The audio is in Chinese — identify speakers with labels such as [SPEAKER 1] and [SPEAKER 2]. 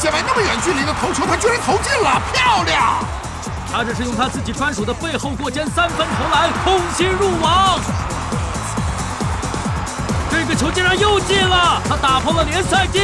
[SPEAKER 1] 线外那么远距离的投球，他居然投进了，漂亮！
[SPEAKER 2] 他这是用他自己专属的背后过肩3分投篮，空心入网。这个球竟然又进了，他打破了联赛纪